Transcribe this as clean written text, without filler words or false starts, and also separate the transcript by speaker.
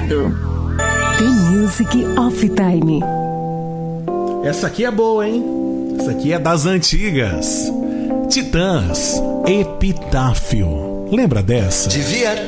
Speaker 1: Obrigado.
Speaker 2: The Music of Time.
Speaker 3: Essa aqui é boa, hein? Essa aqui é das antigas. Titãs, Epitáfio. Lembra dessa?
Speaker 4: Devia